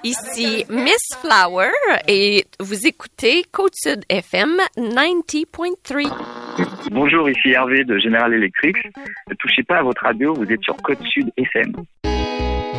Ici Miss Flower et vous écoutez Côte-Sud FM 90.3. Bonjour, ici Hervé de General Electric. Ne touchez pas à votre radio, vous êtes sur Côte-Sud FM.